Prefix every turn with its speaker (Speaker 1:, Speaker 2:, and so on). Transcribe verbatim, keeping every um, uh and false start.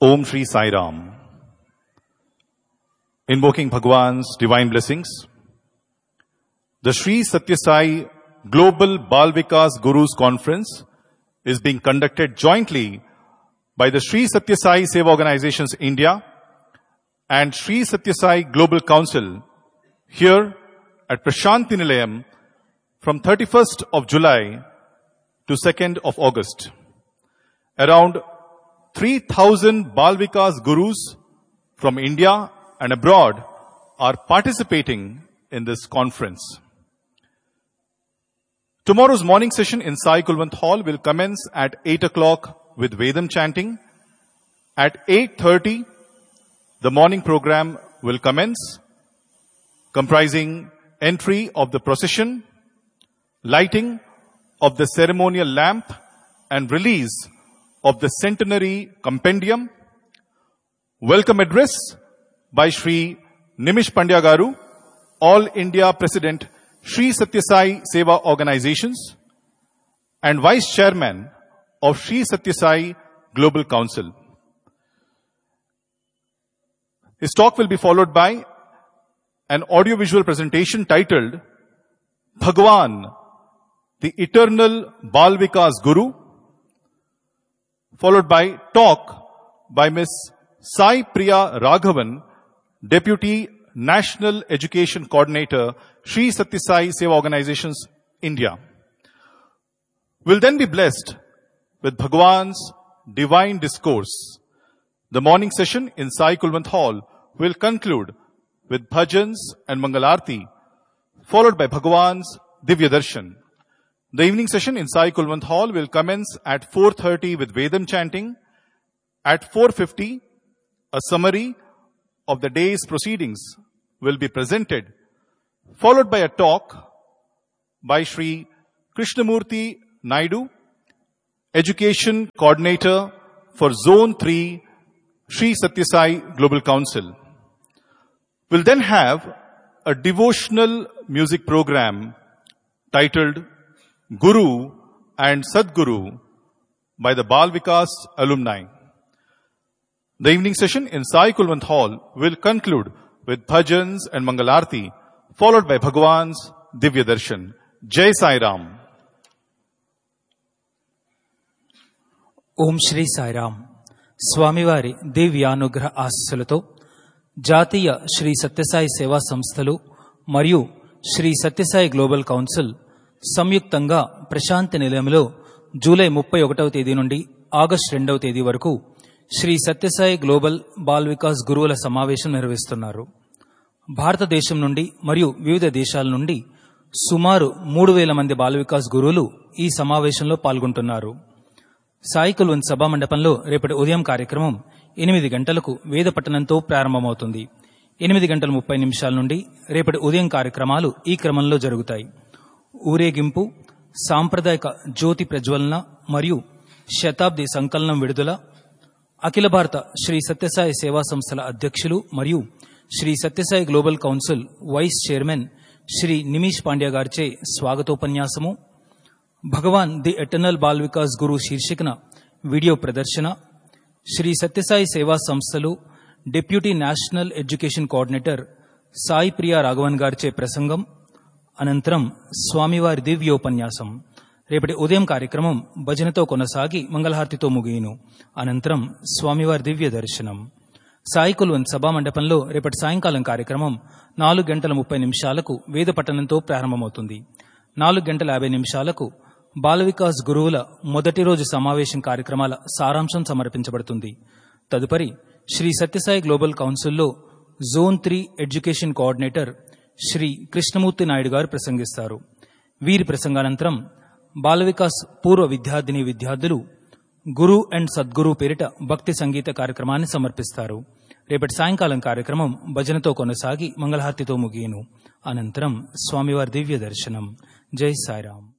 Speaker 1: Om Shri Sai Ram. Invoking Bhagwan's divine blessings, the Sri Satya Sai Global Bal Vikas Gurus Conference is being conducted jointly by the Sri Satya Sai Seva Organizations India and Sri Satya Sai Global Council here at Prashanti Nilayam from thirty-first of July to second of August. Around three thousand Bal Vikas Gurus from India and abroad are participating in this conference. Tomorrow's morning session in Sai Kulwant Hall will commence at eight o'clock with Vedam chanting. At eight thirty, the morning program will commence, comprising entry of the procession, lighting of the ceremonial lamp, and release of the centenary compendium. Welcome address by Shri Nimish Pandya Garu, All India President, Sri Satya Sai Seva Organizations and Vice Chairman of Sri Satya Sai Global Council. His talk will be followed by an audiovisual presentation titled Bhagwan, the Eternal Bal Vikas Guru, followed by talk by Miss Sai Priya Raghavan, Deputy National Education Coordinator, Sri Satya Sai Seva Organizations, India. Will then be blessed with Bhagwan's divine discourse. The morning session in Sai Kulwant Hall will conclude with bhajans and Mangalarti, followed by Bhagwan's Divya Darshan. The evening session in Sai Kulwant Hall will commence at four thirty with Vedam chanting. At four fifty, a summary of the day's proceedings will be presented, followed by a talk by Shri Krishnamurti Naidu, Education Coordinator for Zone three, Sri Satya Sai Global Council. We'll then have a devotional music program titled Guru and Sadguru by the Bal Vikas alumni. The evening session in Sai Kulwant Hall will conclude with bhajans and Mangalarti, followed by Bhagwan's Divya Darshan. Jai Sai Ram.
Speaker 2: Om Shri Sai Ram. Swamivari Divyanugraha Asalato Jatiya Shri Satya Sai Seva Samsthalu Mariyu Shri Satya Sai Global Council సంయుక్తంగా ప్రశాంతి నిలయంలో July ముప్పై ఒకటవ తేదీ నుండి August రెండవ తేదీ వరకు Shri Sathya Sai global ball Vikas గురువుల సమావేశం నిర్వహిస్తున్నారు. భారతదేశం నుండి మరియు వివిధ దేశాల నుండి సుమారు మూడు వేల మంది బాల్ వికాస్ గురువులు ఈ సమావేశంలో పాల్గొంటున్నారు. సాయి కుల్వంత్ సభా మండపంలో రేపటి ఉదయం కార్యక్రమం ఎనిమిది గంటలకు వేద పఠనంతో ప్రారంభమవుతుంది. ఎనిమిది గంటల ముప్పై నిమిషాల నుండి రేపటి ఉదయం కార్యక్రమాలు ఈ క్రమంలో జరుగుతాయి. ఊరేగింపు, సాంప్రదాయక జ్యోతి ప్రజ్వలన మరియు శతాబ్ది సంకలనం విడుదల, అఖిల భారత శ్రీ సత్యసాయి సేవా సంస్థల అధ్యక్షులు మరియు Shri Sathya Sai global council vice chairman Shri Nimish Pandya గారిచే స్వాగతోపన్యాసము, భగవాన్ ది ఎటర్నల్ బాల్ వికాస్ గురు శీర్షికన వీడియో ప్రదర్శన, శ్రీ సత్యసాయి సేవా సంస్థలు deputy national education coordinator Sai Priya Raghavan గారిచే ప్రసంగం, అనంతరం స్వామివారి దివ్యోపన్యాసం. రేపటి ఉదయం కార్యక్రమం భజనతో కొనసాగి మంగళహారతితో ముగియును. అనంతరం స్వామివారి దివ్య దర్శనం. సాయి కుల్వంత్ సభా మండపంలో రేపటి సాయంకాలం కార్యక్రమం నాలుగు గంటల ముప్పై నిమిషాలకు వేద పఠనంతో ప్రారంభమవుతుంది. నాలుగు గంటల యాభై నిమిషాలకు బాల వికాస్ గురువుల మొదటి రోజు సమావేశం కార్యక్రమాల సారాంశం సమర్పించబడుతుంది. తదుపరి శ్రీ సత్యసాయి గ్లోబల్ కౌన్సిల్లో zone three education coordinator Shri Krishnamurthy Naidu గారు ప్రసంగిస్తారు. వీరి ప్రసంగానంతరం బాల వికాస్ పూర్వ విద్యార్థిని విద్యార్థులు గురు అండ్ సద్గురు పేరిట భక్తి సంగీత కార్యక్రమాన్ని సమర్పిస్తారు. రేపటి సాయంకాలం కార్యక్రమం భజనతో కొనసాగి మంగళహారతితో ముగియును. అనంతరం స్వామివారి దివ్య దర్శనం. జై సాయిరాం.